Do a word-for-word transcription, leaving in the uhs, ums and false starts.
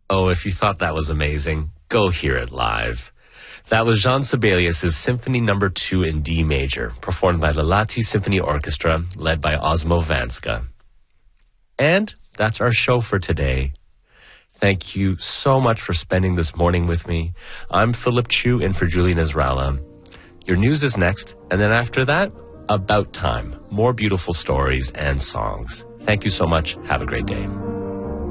Oh, if you thought that was amazing, go hear it live. That was Jean Sibelius' Symphony Number two in D major, performed by the Lahti Symphony Orchestra, led by Osmo Vanska. And that's our show for today. Thank you so much for spending this morning with me. I'm Philip Chu in for Julie Nasrallah. Your news is next, and then after that, About Time. More beautiful stories and songs. Thank you so much. Have a great day.